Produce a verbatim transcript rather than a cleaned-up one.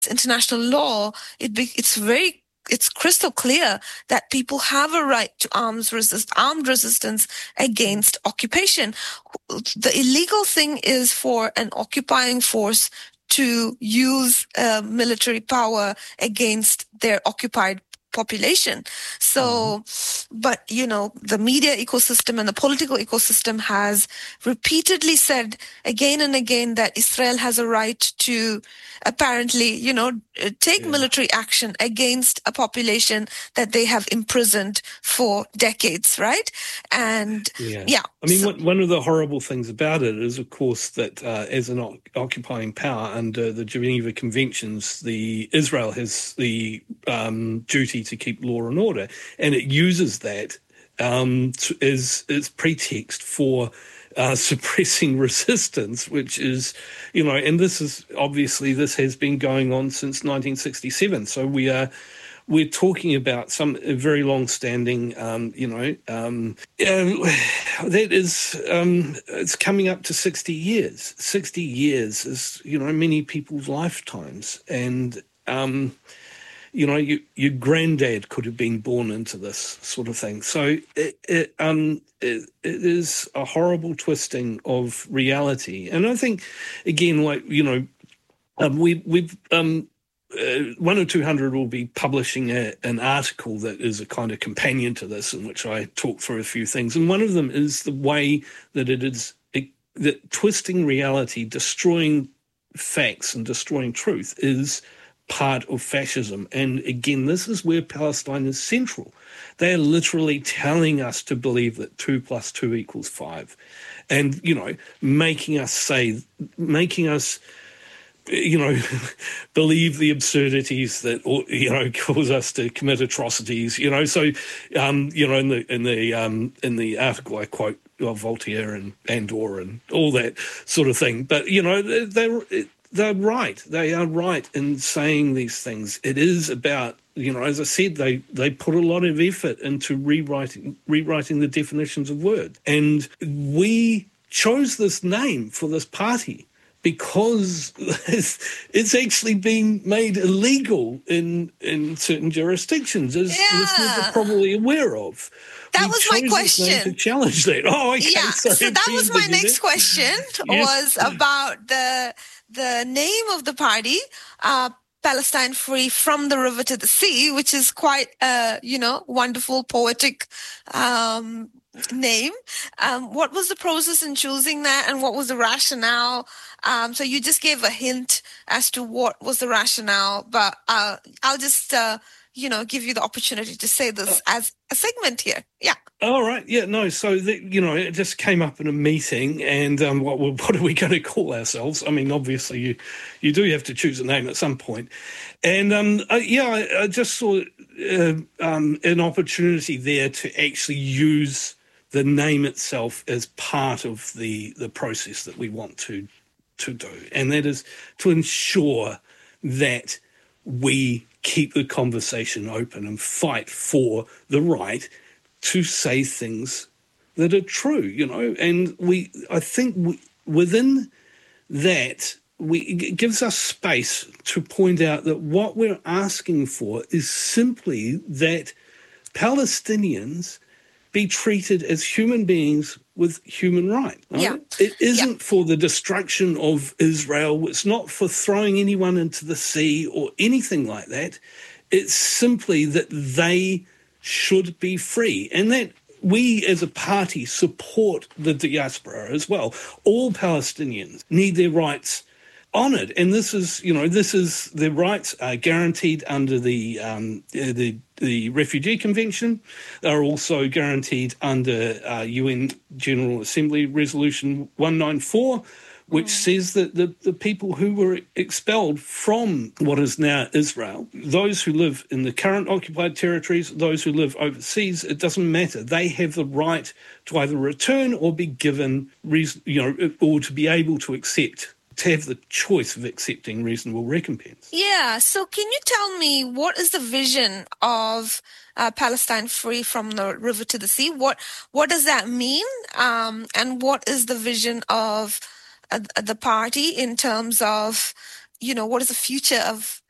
international law, it be, it's very it's crystal clear that people have a right to arms resist, armed resistance against occupation. The illegal thing is for an occupying force to use uh, military power against their occupied population. So, mm-hmm. but, you know, the media ecosystem and the political ecosystem has repeatedly said again and again that Israel has a right to apparently, you know, take yeah. military action against a population that they have imprisoned for decades, right? And yeah, yeah I mean, so, one of the horrible things about it is, of course, that uh, as an o- occupying power under the Geneva Conventions, the Israel has the um, duty to keep law and order, and it uses that um, to, as as pretext for Uh, suppressing resistance, which is, you know, and this is obviously this has been going on since nineteen sixty-seven. So we are we're talking about some very long-standing, um, you know, um, uh, that is um, it's coming up to sixty years. sixty years is, you know, many people's lifetimes, and um, you know, you, your granddad could have been born into this sort of thing. So it, it, um, it, it is a horrible twisting of reality. And I think, again, like, you know, um, we, we've, um, uh, one oh two hundred will be publishing a, an article that is a kind of companion to this, in which I talk through a few things. And one of them is the way that it is, it, that twisting reality, destroying facts and destroying truth is part of fascism. And again, this is where Palestine is central. They are literally telling us to believe that two plus two equals five, and, you know, making us say, making us, you know, believe the absurdities that, you know, cause us to commit atrocities, you know. So, um, you know, in the in the um, in the article I quote well, Voltaire and Bandor and all that sort of thing. But, you know, they they're They're right. They are right in saying these things. It is about, you know, as I said, they, they put a lot of effort into rewriting rewriting the definitions of words. And we chose this name for this party because it's, it's actually been made illegal in in certain jurisdictions, as yeah. listeners are probably aware of. That we was my question. To challenge that. Oh, okay. Yeah. Sorry, so that was my next question. Yes. Was about the the name of the party, uh, Palestine Free from the River to the Sea, which is quite a, you know, wonderful poetic um, name. Um, what was the process in choosing that, and what was the rationale? Um, so you just gave a hint as to what was the rationale, but uh, I'll just, uh, you know, give you the opportunity to say this as a segment here. Yeah. All right. Yeah, no. So, the, you know, it just came up in a meeting, and um, what what are we going to call ourselves? I mean, obviously, you you do have to choose a name at some point. And, um, uh, yeah, I, I just saw uh, um, an opportunity there to actually use the name itself as part of the, the process that we want to to do. And that is to ensure that we keep the conversation open and fight for the right to say things that are true, you know. And we, I think we, within that, we, it gives us space to point out that what we're asking for is simply that Palestinians be treated as human beings with human rights. Right? Yeah. It isn't yeah. for the destruction of Israel. It's not for throwing anyone into the sea or anything like that. It's simply that they should be free, and that we as a party support the diaspora as well. All Palestinians need their rights honoured, and this is, you know, this is their rights are guaranteed under the um, the the Refugee Convention. They're also guaranteed under uh, U N General Assembly Resolution one ninety-four, which mm. says that the, the people who were expelled from what is now Israel, those who live in the current occupied territories, those who live overseas, it doesn't matter. They have the right to either return or be given, you know, or to be able to accept, to have the choice of accepting reasonable recompense. Yeah, so can you tell me what is the vision of uh, Palestine Free from the River to the Sea? What what does that mean? Um, and what is the vision of uh, the party in terms of, you know, what is the future of